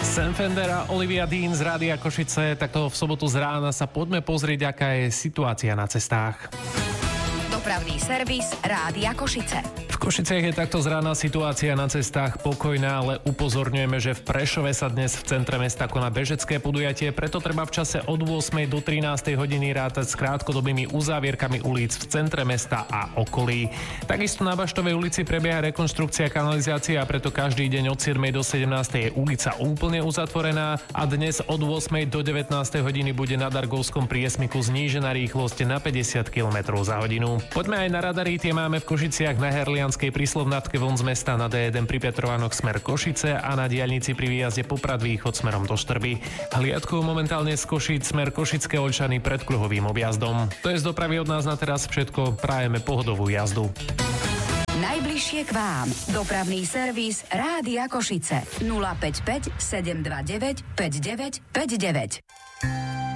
Sam Fender a Olivia Dean z Rádia Košice. Takto v sobotu z rána sa poďme pozrieť, aká je situácia na cestách. Dopravný servis Rádia Košice. V Košiciach je takto z rána situácia na cestách pokojná, ale upozorňujeme, že v Prešove sa dnes v centre mesta koná bežecké podujatie, preto treba v čase od 8. do 13. hodiny rátať s krátkodobými uzávierkami ulic v centre mesta a okolí. Takisto na Baštovej ulici prebieha rekonštrukcia kanalizácie a preto každý deň od 7. do 17. je ulica úplne uzatvorená a dnes od 8. do 19. hodiny bude na Dargovskom priesmiku znížená rýchlosť na 50 km za hodinu. Poďme aj na radary, tie máme v Košiciach na Herlianskej pri Slovnatke von z mesta, na D1 pri Petrovánoch smer Košice a na diaľnici pri výjazde Poprad východ smerom do Štrby. Hliadkou momentálne z Košíc smer Košické Oľčany pred kruhovým objazdom. To je z dopravy od nás na teraz všetko, prajeme pohodovú jazdu. Najbližšie k vám. Dopravný servis Rádia Košice. 055 729 5959.